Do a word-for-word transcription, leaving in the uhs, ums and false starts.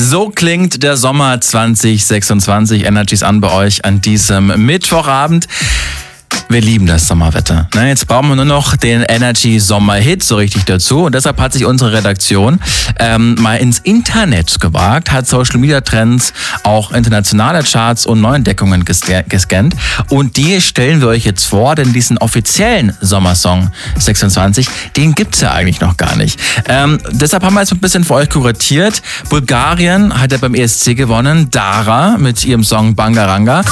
So klingt der Sommer zwanzig sechsundzwanzig. Energy's an bei euch an diesem Mittwochabend. Wir lieben das Sommerwetter. Jetzt brauchen wir nur noch den Energy-Sommer-Hit so richtig dazu. Und deshalb hat sich unsere Redaktion ähm, mal ins Internet gewagt, hat Social-Media-Trends, auch internationale Charts und Neuentdeckungen gesca- gescannt. Und die stellen wir euch jetzt vor, denn diesen offiziellen Sommersong sechsundzwanzig, den gibt's ja eigentlich noch gar nicht. Ähm, deshalb haben wir jetzt ein bisschen für euch kuratiert. Bulgarien hat ja beim E S C gewonnen. Dara mit ihrem Song Bangaranga.